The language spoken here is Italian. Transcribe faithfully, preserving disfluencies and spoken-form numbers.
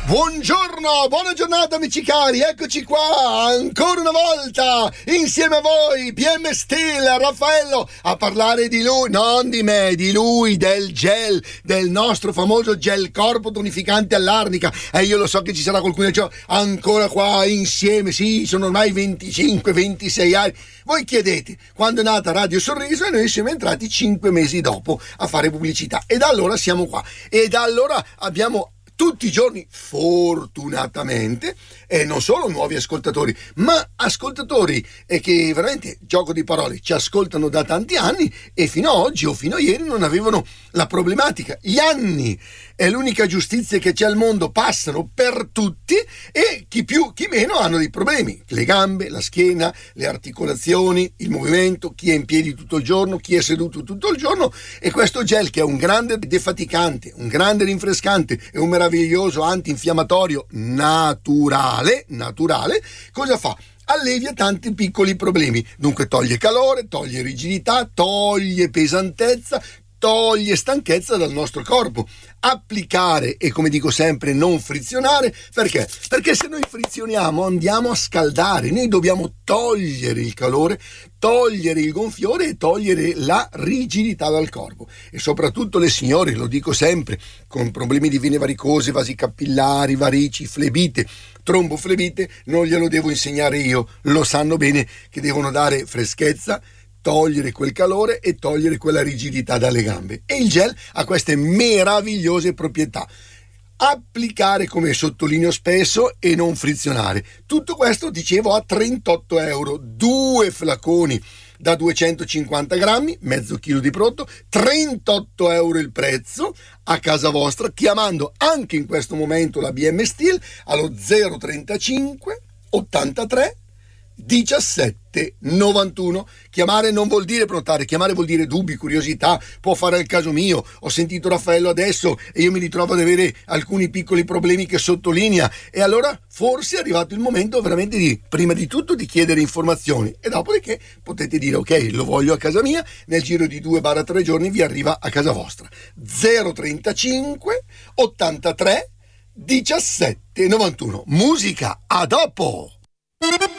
Buongiorno, buona giornata amici cari, eccoci qua ancora una volta insieme a voi B M Steel, Raffaello, a parlare di lui, non di me, di lui, del gel, del nostro famoso gel corpo tonificante all'arnica. E io lo so che ci sarà qualcuno che dice ancora qua insieme, sì, sono ormai venticinque ventisei anni. Voi chiedete quando è nata Radio Sorriso e noi siamo entrati cinque mesi dopo a fare pubblicità e da allora siamo qua e da allora abbiamo tutti i giorni, fortunatamente, e non solo nuovi ascoltatori, ma ascoltatori e che veramente, gioco di parole, ci ascoltano da tanti anni e fino ad oggi o fino a ieri non avevano la problematica. Gli anni è l'unica giustizia che c'è al mondo, passano per tutti e chi più, chi meno hanno dei problemi. Le gambe, la schiena, le articolazioni, il movimento, chi è in piedi tutto il giorno, chi è seduto tutto il giorno, e questo gel che è un grande defaticante, un grande rinfrescante e un meraviglioso antinfiammatorio naturale, naturale, cosa fa? Allevia tanti piccoli problemi, dunque toglie calore, toglie rigidità, toglie pesantezza, toglie stanchezza dal nostro corpo. Applicare e, come dico sempre, non frizionare. Perché? Perché se noi frizioniamo andiamo a scaldare. Noi dobbiamo togliere il calore, togliere il gonfiore e togliere la rigidità dal corpo. E soprattutto le signore, lo dico sempre, con problemi di vene varicose, vasi capillari, varici, flebite, tromboflebite, non glielo devo insegnare io, lo sanno bene che devono dare freschezza, togliere quel calore e togliere quella rigidità dalle gambe. E il gel ha queste meravigliose proprietà. Applicare, come sottolineo spesso, e non frizionare. Tutto questo, dicevo, a trentotto euro, due flaconi da duecentocinquanta grammi, mezzo chilo di prodotto, trentotto euro il prezzo, a casa vostra, chiamando anche in questo momento la B M Steel allo zero trentacinque ottantatré diciassette novantuno. Chiamare non vuol dire prenotare, chiamare vuol dire dubbi, curiosità, può fare il caso mio, ho sentito Raffaello adesso e io mi ritrovo ad avere alcuni piccoli problemi che sottolinea, e allora forse è arrivato il momento veramente di, prima di tutto, di chiedere informazioni e dopodiché potete dire ok, lo voglio a casa mia, nel giro di due tre giorni vi arriva a casa vostra. Zero trentacinque ottantatré diciassette novantuno. Musica, a dopo!